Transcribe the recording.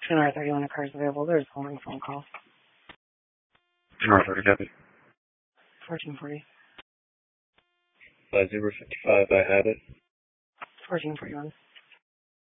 R31, a car is available. There's holding phone call. R30 copy. 1440. 5055, I have it. 1441.